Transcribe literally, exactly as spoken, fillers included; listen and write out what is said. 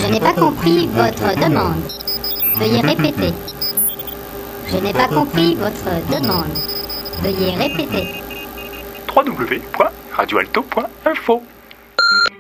Je n'ai pas compris votre demande. Veuillez répéter. Je n'ai pas compris votre demande. Veuillez répéter. w w w point radio alto point info